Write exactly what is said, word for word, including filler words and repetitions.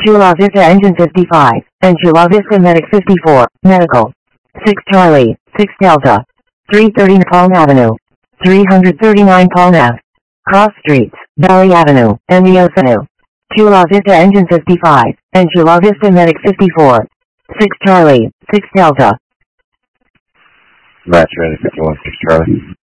Chula Vista Engine fifty-five, and Chula Vista Medic fifty-four, Medical. six Charlie, six Delta. three thirty Napalm Avenue. three thirty-nine Palm Ave. Cross Streets, Valley Avenue, and Neos Avenue. Chula Vista Engine fifty-five, and Chula Vista Medic fifty-four. six Charlie, six Delta. Match ready, fifty-one, six Charlie.